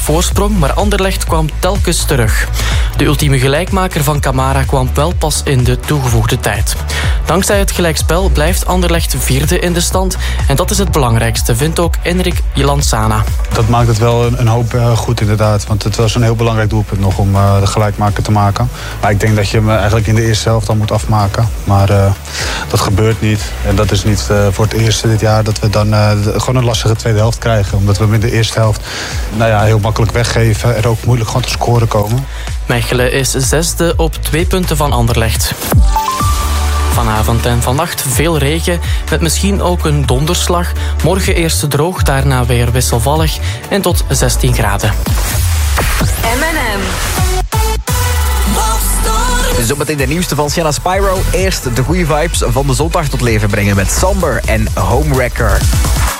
voorsprong, maar Anderlecht kwam telkens terug. De ultieme gelijkmaker van Camara kwam wel pas in de toegevoegde tijd. Dankzij het gelijkspel blijft Anderlecht vierde in de stand. En dat is het belangrijkste, vindt ook Enric Lansana. Dat maakt het wel een hoop goed inderdaad. Want het was een heel belangrijk doelpunt nog om de gelijkmaker te maken. Maar ik denk dat je hem eigenlijk in de eerste helft al moet afmaken. Maar dat gebeurt niet. En dat is niet voor het eerst dit jaar dat we dan gewoon een lastige tweede helft krijgen. Omdat we hem in de eerste helft heel makkelijk weggeven. Er ook moeilijk gewoon te scoren komen. Mechelen is zesde op 2 punten van Anderlecht. Vanavond en vannacht veel regen, met misschien ook een donderslag. Morgen eerst droog, daarna weer wisselvallig en tot 16 graden. M&M. Zometeen de nieuwste van Sienna Spyro. Eerst de goede vibes van de zondag tot leven brengen met Samber en Homewrecker.